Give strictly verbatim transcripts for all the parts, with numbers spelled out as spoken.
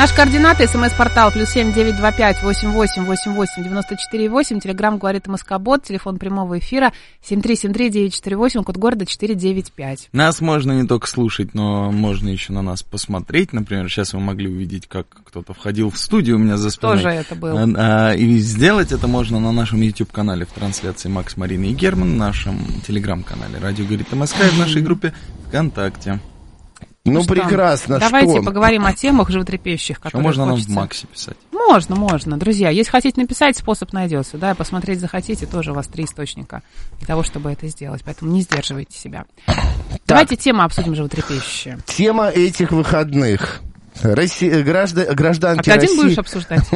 Наши координаты: смс-портал плюс семь девять два пять восемь восемь восемь восемь девяносто четыре восемь, телеграмм говорит МСК-бот, телефон прямого эфира семь три семь три девять четыре восемь, код города четыреста девяносто пять. Нас можно не только слушать, но можно еще на нас посмотреть. Например, сейчас вы могли увидеть, как кто-то входил в студию у меня за спиной. Тоже это было. А, а, и сделать это можно на нашем YouTube-канале в трансляции Макс, Марина и Герман, в нашем телеграм-канале «Радио говорит МСК» и в нашей группе ВКонтакте. Ну, что, прекрасно. Давайте что? поговорим о темах животрепещущих, которые можно хочется... нам в Максе писать? Можно, можно. Друзья, если хотите написать, способ найдется. Да, посмотреть захотите, тоже у вас три источника для того, чтобы это сделать. Поэтому не сдерживайте себя. Так. Давайте тему обсудим животрепещущие. Тема этих выходных. Россия, граждан, гражданки а ты один России... будешь обсуждать?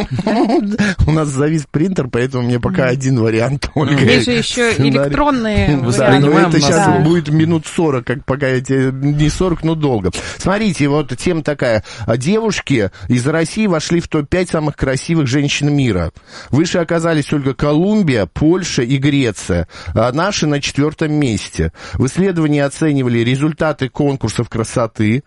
У нас завис принтер, поэтому мне пока один вариант только. Есть же еще электронные Да, но варианты. это сейчас Да. будет минут сорок, как пока эти, не сорок, но долго. Смотрите, вот тема такая. Девушки из России вошли в топ пять самых красивых женщин мира. Выше оказались только Колумбия, Польша и Греция. А наши на четвертом месте. В исследовании оценивали результаты конкурсов красоты,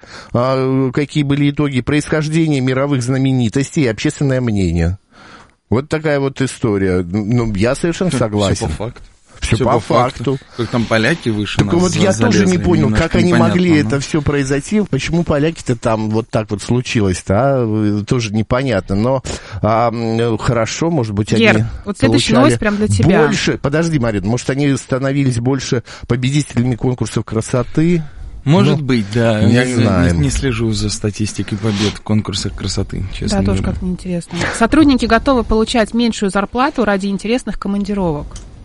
какие были итоги, происхождение мировых знаменитостей и общественное мнение. Вот такая вот история. Ну, я совершенно согласен. Все по факту. Все, все по, по факту. факту. Как там поляки выше Только нас вот я залезли, тоже не понял, как они могли но... это все произойти, почему поляки-то там вот так вот случилось-то, а? Тоже непонятно. Но а, хорошо, может быть, Гер, они вот следующая новость прям для тебя. Больше, подожди, Марина, может, они становились больше победителями конкурсов красоты? Может ну, быть, да. Не я знаю. Не, не слежу за статистикой побед в конкурсах красоты, честно Да, говоря. тоже как-то неинтересно. Сотрудники готовы получать меньшую зарплату ради интересных командировок.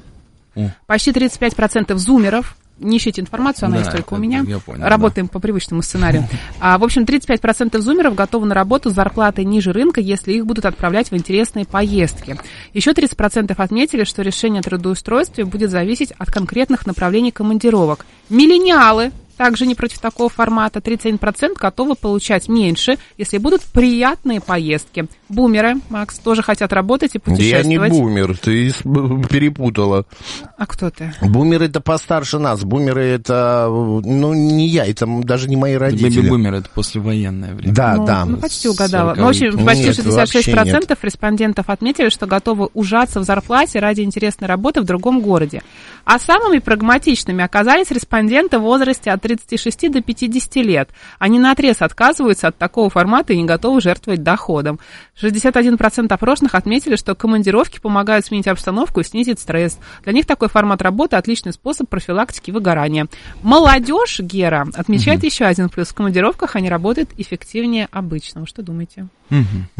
О. Почти тридцать пять процентов зумеров, не ищите информацию, она да, есть только это, у меня, я понял, работаем да. по привычному сценарию. А, в общем, тридцать пять процентов зумеров готовы на работу с зарплатой ниже рынка, если их будут отправлять в интересные поездки. Еще тридцать процентов отметили, что решение о трудоустройстве будет зависеть от конкретных направлений командировок. Миллениалы также не против такого формата. тридцать один процент готовы получать меньше, если будут приятные поездки. Бумеры, Макс, тоже хотят работать и путешествовать. Я не бумер, ты перепутала. А кто ты? Бумеры это постарше нас. Бумеры это, ну, не я, это даже не мои родители. Бэби-бумер это послевоенное время. Да, ну, да. Ну, почти угадала. Ну, в общем, почти нет, шестьдесят шесть процентов респондентов отметили, что готовы ужаться в зарплате ради интересной работы в другом городе. А самыми прагматичными оказались респонденты в возрасте от тридцати шести до пятидесяти лет. Они наотрез отказываются от такого формата и не готовы жертвовать доходом. шестьдесят один процент опрошенных отметили, что командировки помогают сменить обстановку и снизить стресс. Для них такой формат работы – отличный способ профилактики выгорания. Молодежь, Гера, отмечает угу. еще один плюс. В командировках они работают эффективнее обычного. Что думаете? Угу.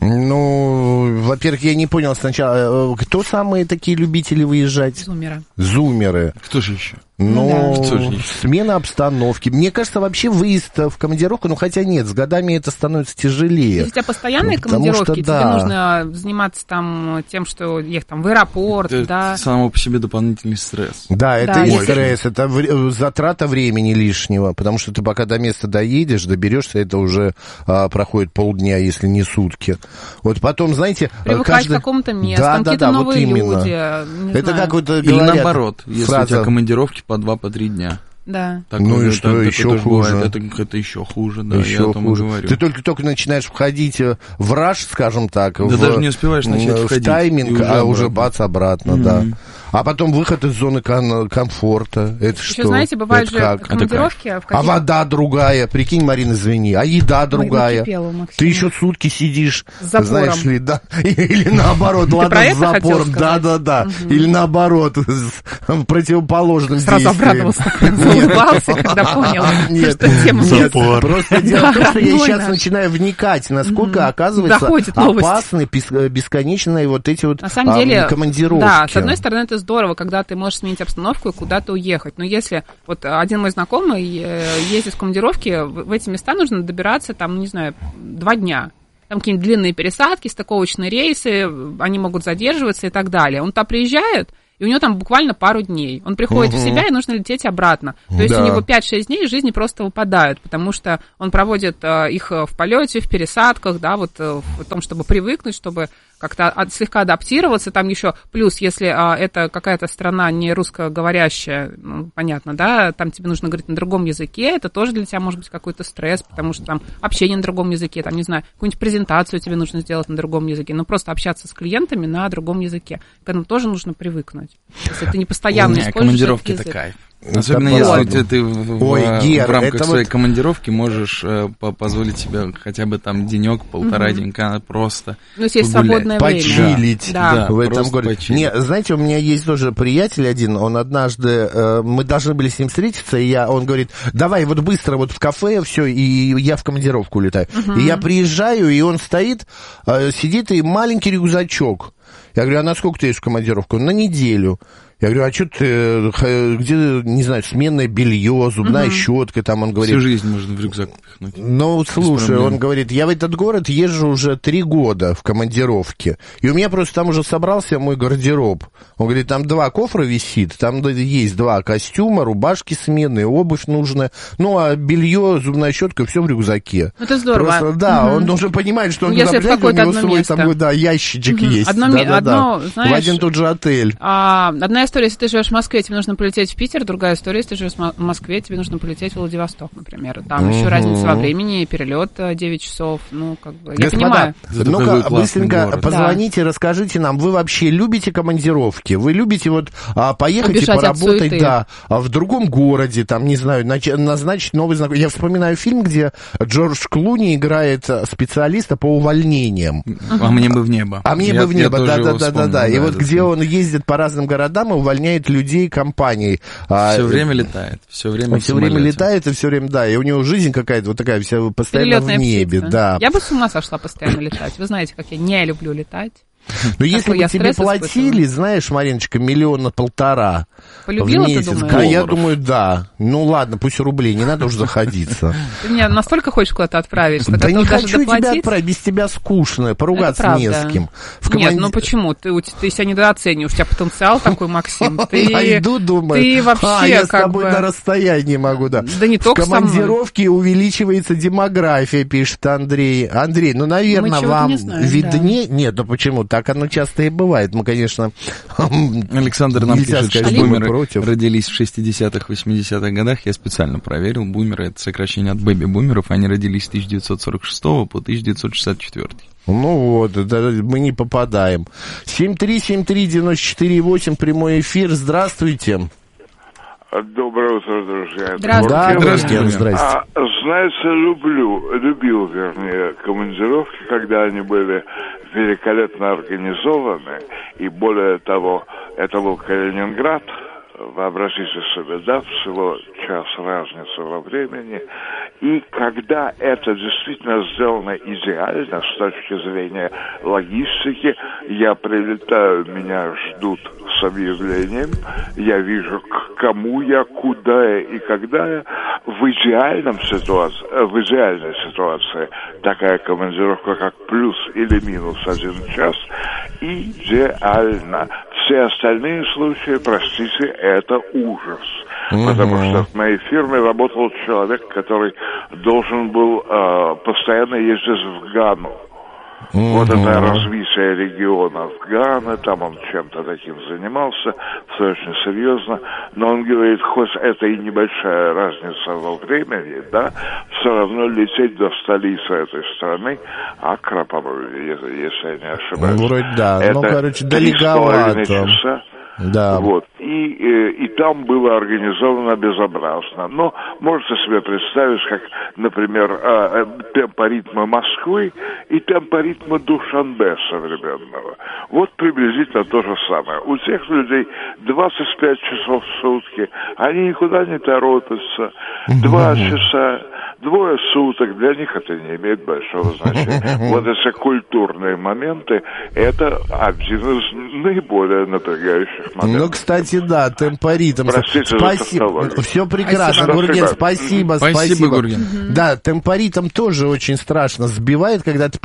Ну, во-первых, я не понял сначала, кто самые такие любители выезжать? Зумеры. Зумеры. Кто же еще? Ну, да. Что же еще? Смена обстановки. Мне кажется, вообще выезд в командировку, ну, хотя нет, с годами это становится тяжелее. Если у тебя постоянные ну, командировки, что, тебе да. нужно заниматься там тем, что ехать там в аэропорт, это да. само по себе дополнительный стресс. Да, это да, и если... стресс, это в... затрата времени лишнего, потому что ты пока до места доедешь, доберешься, это уже а, проходит полдня, если не сутки. Вот потом, знаете... Привыкать каждый... к какому-то месту, да, там да, какие-то да, новые вот люди. Это знаю. как вот Или говорят, наоборот, если фраза... у тебя командировки по два, по три дня. Да. Так, ну и что, это, еще это хуже. Бывает, это, это еще хуже, да, еще я о том хуже. и говорю. Ты только-только начинаешь входить в раш, скажем так. Да в, даже не успеваешь начать в входить. тайминг, уже а обратно. уже бац, обратно, mm-hmm. да. А потом выход из зоны ком- комфорта. Это еще, что? знаете, бывают это же как? командировки. А, в каких... а вода другая. Прикинь, Марина, извини. А еда другая. Накипело, ты еще сутки сидишь, с запором. знаешь ли, да. Или наоборот, ладно, с запором. Да-да-да. Или наоборот, с противоположным действием. Сразу обрадовался, заулыбался, когда понял, что тема запор. Просто дело в том, что я сейчас начинаю вникать, насколько, оказывается, опасны бесконечные вот эти вот командировки. Да, с одной стороны, это здорово, когда ты можешь сменить обстановку и куда-то уехать. Но если вот один мой знакомый ездит в командировки, в эти места нужно добираться, там, не знаю, два дня. Там какие-нибудь длинные пересадки, стыковочные рейсы, они могут задерживаться и так далее. Он туда приезжает, и у него там буквально пару дней. Он приходит угу. в себя, и нужно лететь обратно. То есть да. у него пять-шесть дней жизни просто выпадают, потому что он проводит а, их в полете, в пересадках, да, вот в том, чтобы привыкнуть, чтобы как-то от, слегка адаптироваться. Там еще плюс, если а, это какая-то страна не русскоговорящая, ну, понятно, да, там тебе нужно говорить на другом языке, это тоже для тебя может быть какой-то стресс, потому что там общение на другом языке, там, не знаю, какую-нибудь презентацию тебе нужно сделать на другом языке, но просто общаться с клиентами на другом языке. К этому тоже нужно привыкнуть. Если ты не постоянно используешь командировки это кайф. Особенно это если ты, ты в, Ой, в, Гер, в рамках своей вот... командировки можешь э, позволить себе хотя бы там денек, полтора угу. денька просто ну, если есть свободное время. Почилить да. Да, в этом городе. Не, знаете, у меня есть тоже приятель один, он однажды, э, мы должны были с ним встретиться, и я, он говорит, давай вот быстро вот в кафе, все, и я в командировку улетаю. Угу. И я приезжаю, и он стоит, э, сидит, и маленький рюкзачок. Я говорю, а на сколько ты едешь в командировку? На неделю. Я говорю, а что ты, где, не знаю, сменное белье, зубная угу. щетка, там он говорит... Всю жизнь можно в рюкзак пихнуть. Ну, слушай, он говорит, я в этот город езжу уже три года в командировке, и у меня просто там уже собрался мой гардероб. Он говорит, там два кофра висит, там есть два костюма, рубашки сменные, обувь нужная, ну, а белье, зубная щетка, все в рюкзаке. Это здорово. Просто, да, угу. он уже понимает, что он ну, туда придет, у него свой там, да, ящичек угу. есть. Одно, да, да, одно, да. знаешь, в один тот же отель. А, одна история, если ты живешь в Москве, тебе нужно полететь в Питер, другая история, если ты живешь в Москве, тебе нужно полететь в Владивосток, например. Там uh-huh. еще разница во времени, перелет девять часов, ну, как бы, я Господа, понимаю. ну-ка, быстренько город. позвоните, да. расскажите нам, вы вообще любите командировки? Вы любите вот а, поехать Убежать и поработать, да, в другом городе, там, не знаю, назначить новый знакомый. Я вспоминаю фильм, где Джордж Клуни играет специалиста по увольнениям. А мне бы в небо. А мне я, бы в небо, да-да-да-да. Да, и вот где фильм. Он ездит по разным городам и увольняет людей, компаний. Все а, время летает, все время Все время летает и все время, да, и у него жизнь какая-то вот такая, вся постоянно перелетная в небе, птица. Да. Я бы с ума сошла постоянно летать. Вы знаете, как я не люблю летать. Но если бы тебе платили, знаешь, Мариночка, миллиона полтора Полюбила, в месяц, ты думаешь? да, я думаю, да. Ну ладно, пусть рублей, не надо уже заходиться. Ты меня настолько хочешь куда-то отправить, что да не даже хочу доплатить? тебя отправить, без тебя скучно, поругаться не с кем. В команд... Нет, ну почему? Ты, ты себя недооцениваешь, у тебя потенциал такой, Максим. Ты, Пойду, думаю, ты вообще а, я с как тобой бы... на расстоянии могу, да. Да не только в командировке увеличивается демография, пишет Андрей. Андрей, ну, наверное, вам знаем, виднее... Да. Нет, ну почему? Так оно часто и бывает. Мы, конечно, Александр нам пишет, что бумеры против. родились в шестидесятых, восьмидесятых годах. Я специально проверил. Бумеры — это сокращение от бэби-бумеров. Они родились с тысяча девятьсот сорок шестого по тысяча девятьсот шестьдесят четвёртый. Ну вот, да, мы не попадаем. семь три семь три девять четыре восемь, прямой эфир. Здравствуйте. Доброе утро, друзья. Здравствуйте. Здравствуйте. Здравствуйте. А, знаете, люблю, любил, вернее, командировки, когда они были великолепно организованы, и более того, это был Калининград, вообразите себе, да, всего час разницы во времени, и когда это действительно сделано идеально с точки зрения логистики, я прилетаю, меня ждут с объявлением, я вижу, к кому я, куда я и когда я. В идеальном ситуации, в идеальной ситуации такая командировка, как плюс или минус один час, идеально. Все остальные случаи, простите, это ужас. Uh-huh. Потому что в моей фирме работал человек, который должен был э, постоянно ездить в Гану. Uh-huh. Вот это развитие региона в Гане, там он чем-то таким занимался, все очень серьезно. Но он говорит, хоть это и небольшая разница во времени, да, все равно лететь до столицы этой страны, Акра, по-моему, если я не ошибаюсь. Ну, вроде да, это ну, короче, далековато. Часа. Да. Вот. И, и, и там было организовано безобразно. Но можете себе представить, как, например, темпоритмы Москвы и темпоритмы Душанбе современного. Вот приблизительно то же самое. У тех людей двадцать пять часов в сутки, они никуда не торопятся. Два часа, двое суток, для них это не имеет большого значения. Вот эти культурные моменты, это один из наиболее напрягающих. Ну, кстати, да, темпоритм. Простите, спасибо. Все прекрасно, спасибо. Гурген, спасибо, спасибо. спасибо. Гурген. Да, темпоритм тоже очень страшно сбивает, когда ты приезжаешь,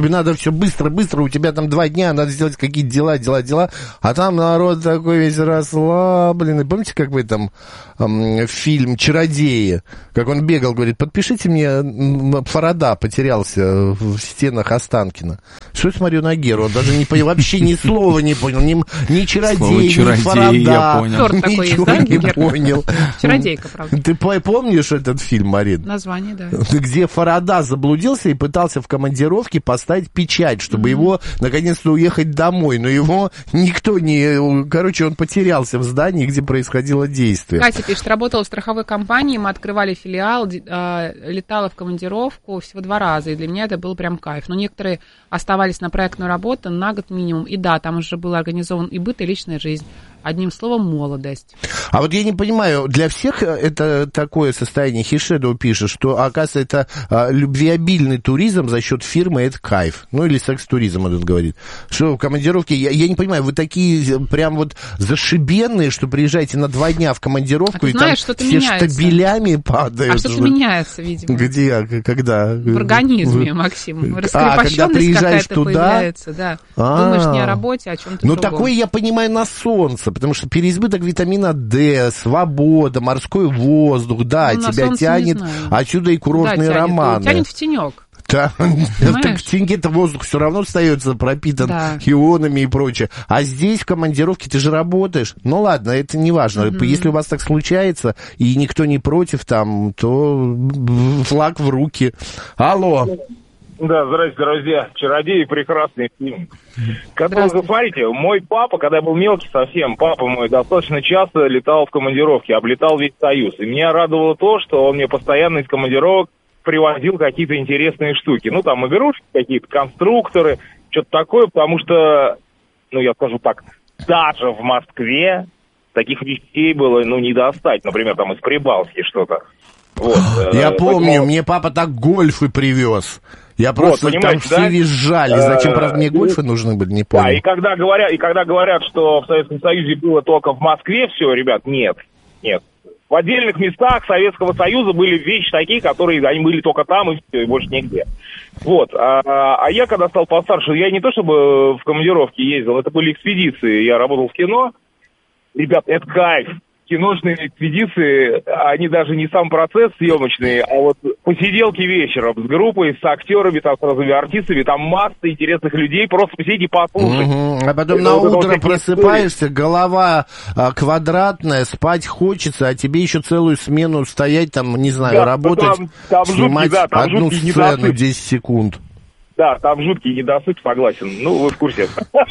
тебе надо все быстро-быстро, у тебя там два дня, надо сделать какие-то дела, дела, дела, а там народ такой весь расслабленный. Помните, как в этом эм, фильм «Чародеи», как он бегал, говорит, подпишите мне, Фарада потерялся в стенах Останкино. Что я смотрю на Геру, он даже не понял, вообще ни слова не понял, ни, ни чародей, ни Фарада, ничего да, не понял. Чародейка, правда. Ты помнишь этот фильм, Марин? Название, да. Где Фарада заблудился и пытался в командировке поставить печать, чтобы mm-hmm. его наконец-то уехать домой, но его никто не... Короче, он потерялся в здании, где происходило действие. Катя пишет, работала в страховой компании, мы открывали филиал, летала в командировку всего два раза, и для меня это был прям кайф. Но некоторые оставались на проектную работу на год минимум, и да, там уже был организован и быт, и личная жизнь. Одним словом, молодость. А вот я не понимаю, для всех это такое состояние, Хишедо пишет, что, оказывается, это а, любвеобильный туризм за счет фирмы, это кайф. Ну, или секс-туризм, этот говорит. Что в командировке, я, я не понимаю, вы такие прям вот зашибенные, что приезжаете на два дня в командировку, а и знаешь, там все меняется. Штабелями падают. А что-то меняется, видимо. Где, когда? В организме, Максим. Раскрепощенность а, какая-то туда? Появляется, да. А-а-а. Думаешь не о работе, а о чем-то ну, другом. Такое я понимаю на солнце, потому что переизбыток витамина D, свобода, морской воздух, да, ну, тебя тянет отсюда и курортные да, романы. Тянет в тенек. Да, так в теньке-то воздух все равно остается пропитан да. ионами и прочее. А здесь в командировке ты же работаешь. Ну ладно, это не важно. Mm-hmm. Если у вас так случается, и никто не против там, то флаг в руки. Алло. Да, здравствуйте, друзья. «Чародеи» — прекрасный фильм. Как вы смотрите, мой папа, когда я был мелкий совсем, папа мой достаточно часто летал в командировки, облетал весь Союз. И меня радовало то, что он мне постоянно из командировок привозил какие-то интересные штуки. Ну, там, игрушки, какие-то конструкторы, что-то такое, потому что, ну, я скажу так, даже в Москве таких вещей было, ну, не достать. Например, там из Прибалтики что-то. Вот. Я помню, поэтому... мне папа так гольфы привез. Я просто вот, там все да? визжали. Зачем, правда, мне гольфы нужны были, не помню. Да, и когда говорят, и когда говорят, что в Советском Союзе было только в Москве все, ребят, нет, нет. В отдельных местах Советского Союза были вещи такие, которые, они были только там и все, и больше нигде. Вот. А, а я, когда стал постарше, я не то чтобы в командировке ездил, это были экспедиции. Я работал в кино. Ребят, это кайф. Киношные экспедиции, они даже не сам процесс съемочный, а вот посиделки вечером с группой, с актерами, там, с разными артистами, там масса интересных людей, просто посидеть и послушать. Угу. А потом это на вот утро просыпаешься, истории. Голова а, квадратная, спать хочется, а тебе еще целую смену стоять, там, не знаю, да, работать, там, там снимать жуткий, да, там одну сцену десять секунд. Да, там жуткий недосып, согласен. Ну, вы в курсе.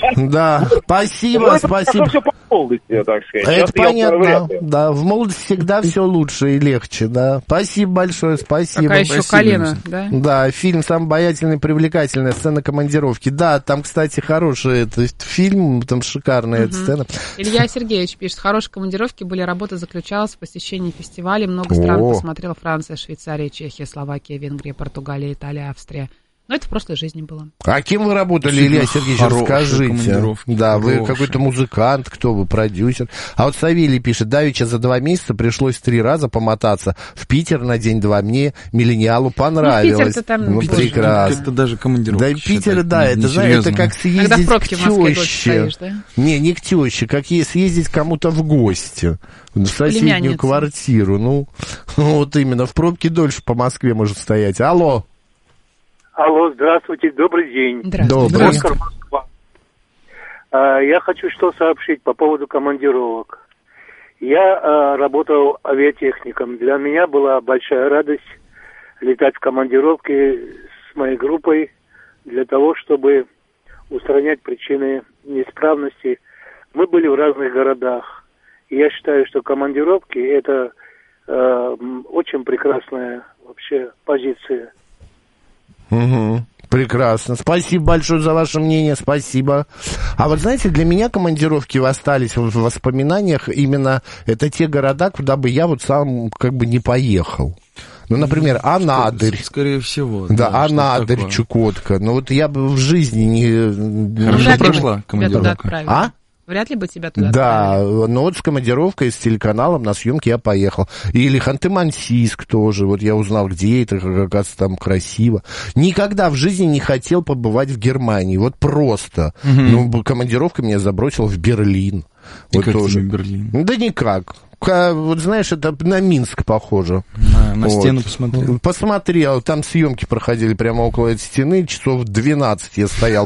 Да, спасибо, спасибо. Все по молодости, так сказать. Это понятно, да, в молодости всегда все лучше и легче, да. Спасибо большое, спасибо. Какая еще колено, да? Да, фильм «Самый обаятельный и привлекательный», сцена командировки. Да, там, кстати, хороший этот фильм, там шикарная угу. сцена. Илья Сергеевич пишет, хорошие командировки были, работа заключалась в посещении фестивалей, много стран О. посмотрела, Франция, Швейцария, Чехия, Словакия, Венгрия, Португалия, Италия, Австрия. Но это в прошлой жизни было. А кем вы работали, Всегда Илья Сергеевич, расскажите. Да, вы хорошие. Какой-то музыкант, кто вы, продюсер. А вот Савелий пишет, давеча за два месяца пришлось три раза помотаться в Питер на день-два. Мне, миллениалу, понравилось. Ну, там, ну прекрасно. Это даже командировка. Да, Питер, да, это, знаешь, это как съездить к теще. Да? Не, не к теще, как съездить кому-то в гости. В соседнюю квартиру. Ну, вот именно, в пробке дольше по Москве может стоять. Алло. Алло, здравствуйте, добрый день. Здравствуйте. Добрый. А, я хочу что сообщить по поводу командировок. Я а, работал авиатехником. Для меня была большая радость летать в командировки с моей группой для того, чтобы устранять причины неисправности. Мы были в разных городах. И я считаю, что командировки – это а, очень прекрасная вообще позиция. Угу. Прекрасно. Спасибо большое за ваше мнение, спасибо. А вот знаете, для меня командировки остались в воспоминаниях именно это те города, куда бы я вот сам как бы не поехал. Ну, например, Анадырь. Скорее всего. Да, да Анадырь, Чукотка. Ну, вот я бы в жизни не... Хорошо прошла командировка. А? Вряд ли бы тебя туда Да, отправили. но вот с командировкой, с телеканалом на съемки я поехал. Или Ханты-Мансийск тоже. Вот я узнал, где это, как оказывается, там красиво. Никогда в жизни не хотел побывать в Германии. Вот просто. Угу. Ну, командировка меня забросила в Берлин. И вот как тоже. тебе Берлин? Да никак. Вот знаешь, это на Минск похоже. На, на вот. стену посмотрел? Посмотрел. Там съемки проходили прямо около этой стены. Часов двенадцать я стоял